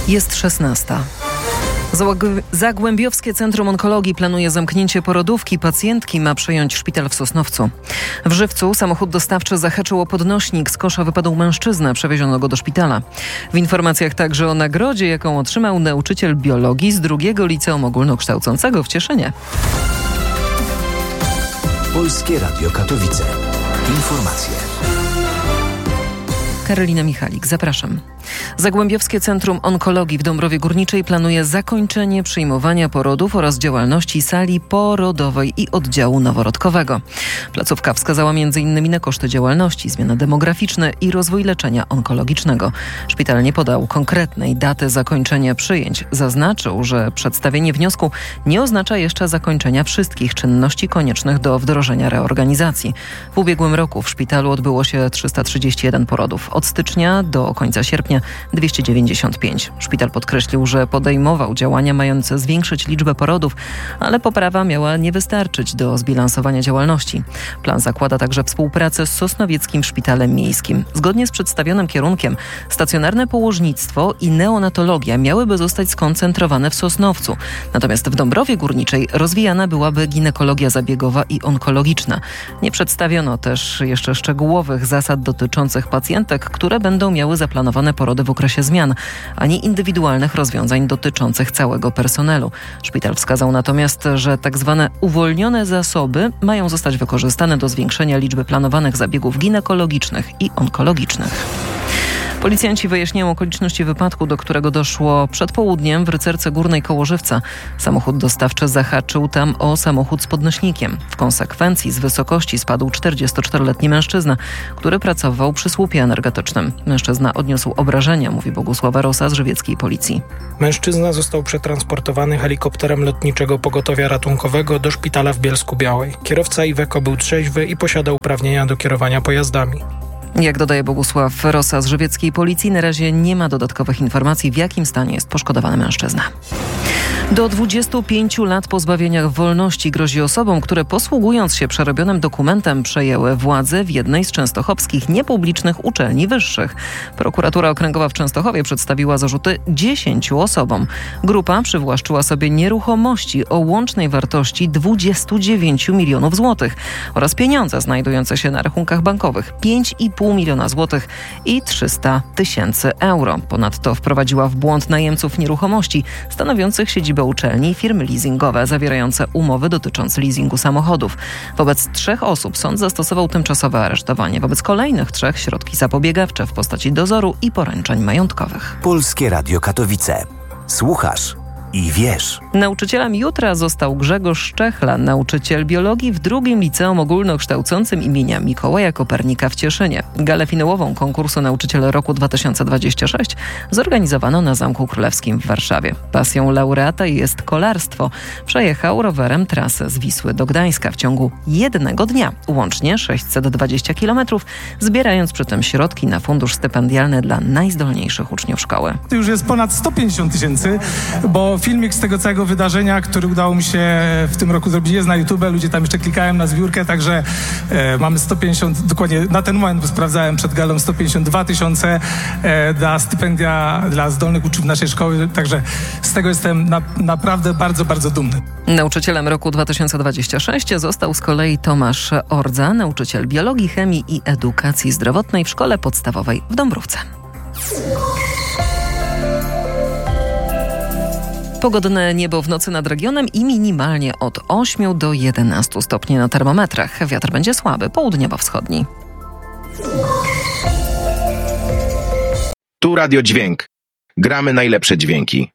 Jest 16. Zagłębiowskie Centrum Onkologii planuje zamknięcie porodówki. Pacjentki ma przejąć szpital w Sosnowcu. W Żywcu samochód dostawczy zahaczył o podnośnik. Z kosza wypadł mężczyzna. Przewieziono go do szpitala. W informacjach także o nagrodzie, jaką otrzymał nauczyciel biologii z II Liceum Ogólnokształcącego w Cieszynie. Polskie Radio Katowice. Informacje. Karolina Michalik, zapraszam. Zagłębiowskie Centrum Onkologii w Dąbrowie Górniczej planuje zakończenie przyjmowania porodów oraz działalności sali porodowej i oddziału noworodkowego. Placówka wskazała m.in. na koszty działalności, zmiany demograficzne i rozwój leczenia onkologicznego. Szpital nie podał konkretnej daty zakończenia przyjęć. Zaznaczył, że przedstawienie wniosku nie oznacza jeszcze zakończenia wszystkich czynności koniecznych do wdrożenia reorganizacji. W ubiegłym roku w szpitalu odbyło się 331 porodów. Od stycznia do końca sierpnia 295. Szpital podkreślił, że podejmował działania mające zwiększyć liczbę porodów, ale poprawa miała nie wystarczyć do zbilansowania działalności. Plan zakłada także współpracę z Sosnowieckim Szpitalem Miejskim. Zgodnie z przedstawionym kierunkiem stacjonarne położnictwo i neonatologia miałyby zostać skoncentrowane w Sosnowcu. Natomiast w Dąbrowie Górniczej rozwijana byłaby ginekologia zabiegowa i onkologiczna. Nie przedstawiono też jeszcze szczegółowych zasad dotyczących pacjentek, które będą miały zaplanowane porody w okresie zmian, ani indywidualnych rozwiązań dotyczących całego personelu. Szpital wskazał natomiast, że tak zwane uwolnione zasoby mają zostać wykorzystane do zwiększenia liczby planowanych zabiegów ginekologicznych i onkologicznych. Policjanci wyjaśniają okoliczności wypadku, do którego doszło przed południem w Rycerce Górnej koło Żywca. Samochód dostawczy zahaczył tam o samochód z podnośnikiem. W konsekwencji z wysokości spadł 44-letni mężczyzna, który pracował przy słupie energetycznym. Mężczyzna odniósł obrażenia, mówi Bogusława Rosa z żywieckiej policji. Mężczyzna został przetransportowany helikopterem lotniczego pogotowia ratunkowego do szpitala w Bielsku-Białej. Kierowca Iveco był trzeźwy i posiadał uprawnienia do kierowania pojazdami. Jak dodaje Bogusław Rosa z żywieckiej policji, na razie nie ma dodatkowych informacji, w jakim stanie jest poszkodowany mężczyzna. Do 25 lat pozbawienia wolności grozi osobom, które posługując się przerobionym dokumentem przejęły władzę w jednej z częstochowskich niepublicznych uczelni wyższych. Prokuratura Okręgowa w Częstochowie przedstawiła zarzuty 10 osobom. Grupa przywłaszczyła sobie nieruchomości o łącznej wartości 29 milionów złotych oraz pieniądze znajdujące się na rachunkach bankowych 5,5 miliona złotych i 300 tysięcy euro. Ponadto wprowadziła w błąd najemców nieruchomości stanowiących siedzibę uczelni i firmy leasingowe zawierające umowy dotyczące leasingu samochodów. Wobec 3 osób sąd zastosował tymczasowe aresztowanie. Wobec kolejnych 3 środki zapobiegawcze w postaci dozoru i poręczeń majątkowych. Polskie Radio Katowice. Słuchasz i wiesz. Nauczycielem jutra został Grzegorz Szczechla, nauczyciel biologii w II Liceum Ogólnokształcącym imienia Mikołaja Kopernika w Cieszynie. Galę finałową konkursu Nauczyciel Roku 2026 zorganizowano na Zamku Królewskim w Warszawie. Pasją laureata jest kolarstwo. Przejechał rowerem trasę z Wisły do Gdańska w ciągu jednego dnia, łącznie 620 km, zbierając przy tym środki na fundusz stypendialny dla najzdolniejszych uczniów szkoły. To już jest ponad 150 tysięcy, bo filmik z tego całego wydarzenia, który udało mi się w tym roku zrobić, jest na YouTube. Ludzie tam jeszcze klikają na zbiórkę, także mamy 150, dokładnie na ten moment, bo sprawdzałem przed galą, 152 tysiące dla stypendia dla zdolnych uczniów naszej szkoły, także z tego jestem naprawdę bardzo, bardzo dumny. Nauczycielem roku 2026 został z kolei Tomasz Ordza, nauczyciel biologii, chemii i edukacji zdrowotnej w szkole podstawowej w Dąbrówce. Pogodne niebo w nocy nad regionem i minimalnie od 8 do 11 stopni na termometrach. Wiatr będzie słaby, południowo-wschodni. Tu Radio Dźwięk. Gramy najlepsze dźwięki.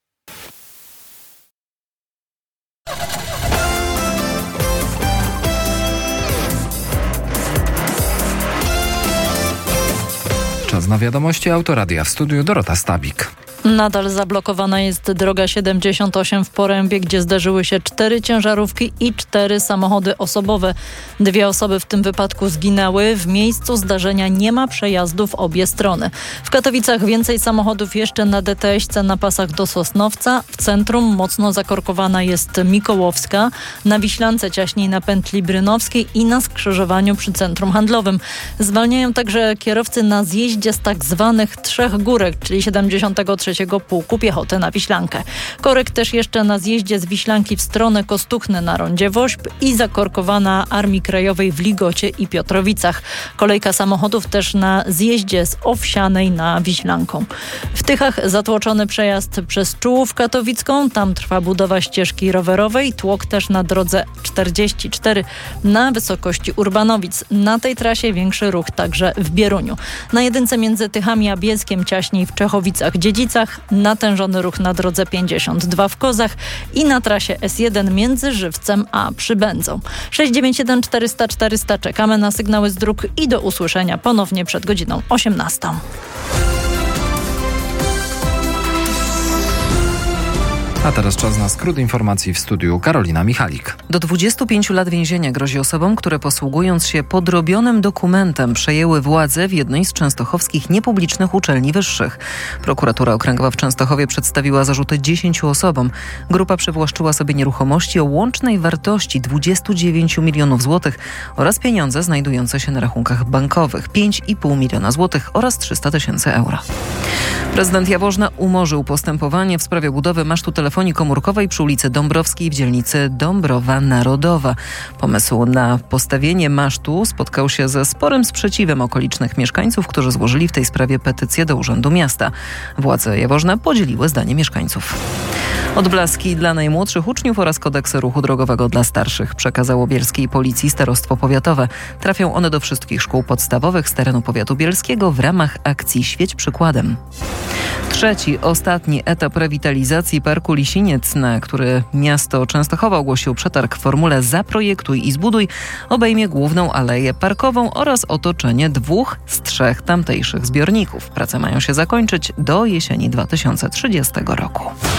Czas na wiadomości Autoradia, w studiu Dorota Stabik. Nadal zablokowana jest droga 78 w Porębie, gdzie zderzyły się 4 ciężarówki i 4 samochody osobowe. 2 osoby w tym wypadku zginęły. W miejscu zdarzenia nie ma przejazdu w obie strony. W Katowicach więcej samochodów jeszcze na DTS-ce na pasach do Sosnowca. W centrum mocno zakorkowana jest Mikołowska. Na Wiślance ciaśniej na pętli Brynowskiej i na skrzyżowaniu przy centrum handlowym. Zwalniają także kierowcy na zjeździe z tak zwanych 3 górek, czyli 73 III Pułku Piechoty na Wiślankę. Korek też jeszcze na zjeździe z Wiślanki w stronę Kostuchny na rondzie Wośp i zakorkowana Armii Krajowej w Ligocie i Piotrowicach. Kolejka samochodów też na zjeździe z Owsianej na Wiślanką. W Tychach zatłoczony przejazd przez Czułów Katowicką. Tam trwa budowa ścieżki rowerowej. Tłok też na drodze 44 na wysokości Urbanowic. Na tej trasie większy ruch także w Bieruniu. Na jedynce między Tychami a Bielskiem ciaśniej w Czechowicach-Dziedzicach. Natężony ruch na drodze 52 w Kozach i na trasie S1 między Żywcem a Przybędzą. 691 400 400. Czekamy na sygnały z dróg i do usłyszenia ponownie przed godziną 18. A teraz czas na skrót informacji w studiu. Karolina Michalik. Do 25 lat więzienia grozi osobom, które posługując się podrobionym dokumentem przejęły władzę w jednej z częstochowskich niepublicznych uczelni wyższych. Prokuratura Okręgowa w Częstochowie przedstawiła zarzuty 10 osobom. Grupa przywłaszczyła sobie nieruchomości o łącznej wartości 29 milionów złotych oraz pieniądze znajdujące się na rachunkach bankowych 5,5 miliona złotych oraz 300 tysięcy euro. Prezydent Jaworzna umorzył postępowanie w sprawie budowy masztu telefonii komórkowej przy ulicy Dąbrowskiej w dzielnicy Dąbrowa Narodowa. Pomysł na postawienie masztu spotkał się ze sporym sprzeciwem okolicznych mieszkańców, którzy złożyli w tej sprawie petycję do Urzędu Miasta. Władze Jaworzna podzieliły zdanie mieszkańców. Odblaski dla najmłodszych uczniów oraz kodeksy ruchu drogowego dla starszych przekazało bielskiej policji starostwo powiatowe. Trafią one do wszystkich szkół podstawowych z terenu powiatu bielskiego w ramach akcji Świeć przykładem. Trzeci, ostatni etap rewitalizacji Parku Lisiniec, na który miasto Częstochowa ogłosił przetarg w formule Zaprojektuj i zbuduj, obejmie główną aleję parkową oraz otoczenie 2 z 3 tamtejszych zbiorników. Prace mają się zakończyć do jesieni 2030 roku.